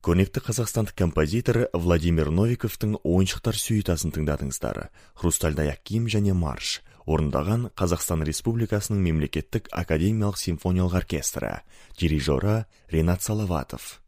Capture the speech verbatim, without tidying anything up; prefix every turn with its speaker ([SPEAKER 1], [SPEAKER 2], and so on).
[SPEAKER 1] Көрнекті қазақстандық композитор Владимир Новиковтың ойыншықтар сюитасын тыңдадыңыздар. Хрустальный аяқ киім және марш. Орындаған Қазақстан Республикасының мемлекеттік академиялық симфониялық оркестрі. Дирижері Ренат Салаватов.